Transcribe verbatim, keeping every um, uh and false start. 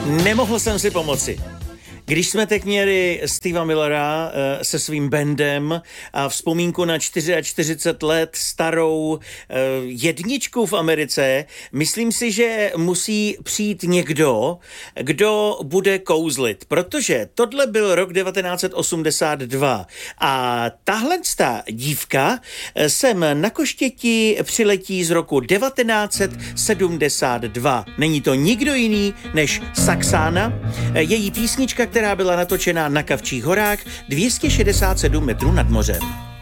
Nemohl jsem si pomoci. Když jsme teď měli Steva Millera uh, se svým bandem a vzpomínku na čtyřicet čtyři let starou uh, jedničku v Americe, myslím si, že musí přijít někdo, kdo bude kouzlit, protože tohle byl rok devatenáct set osmdesát dva a tahle dívka sem na koštěti přiletí z roku devatenáct set sedmdesát dva. Není to nikdo jiný než Saxána, její písnička, která byla natočená na Kavčích horách dvě stě šedesát sedm metrů nad mořem.